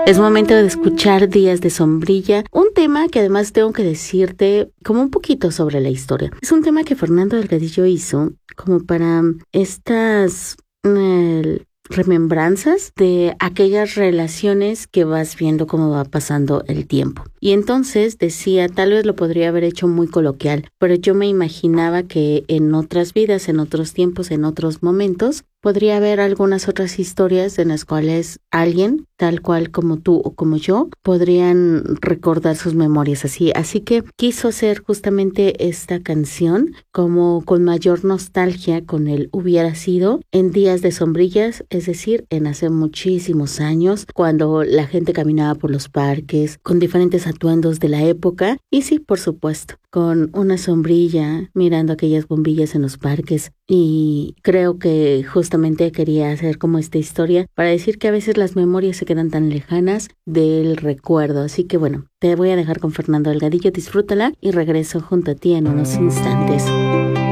Es momento de escuchar Días de Sombrilla, un tema que además tengo que decirte como un poquito sobre la historia. Es un tema que Fernando Delgadillo hizo como para estas remembranzas de aquellas relaciones que vas viendo cómo va pasando el tiempo. Y entonces decía, tal vez lo podría haber hecho muy coloquial, pero yo me imaginaba que en otras vidas, en otros tiempos, en otros momentos, podría haber algunas otras historias en las cuales alguien, tal cual como tú o como yo, podrían recordar sus memorias así. Así que quiso hacer justamente esta canción como con mayor nostalgia con el hubiera sido en días de sombrillas, es decir, en hace muchísimos años, cuando la gente caminaba por los parques con diferentes atuendos de la época. Y sí, por supuesto, con una sombrilla, mirando aquellas bombillas en los parques. Y creo que justamente quería hacer como esta historia para decir que a veces las memorias se quedan tan lejanas del recuerdo. Así que bueno, te voy a dejar con Fernando Delgadillo, disfrútala y regreso junto a ti en unos instantes.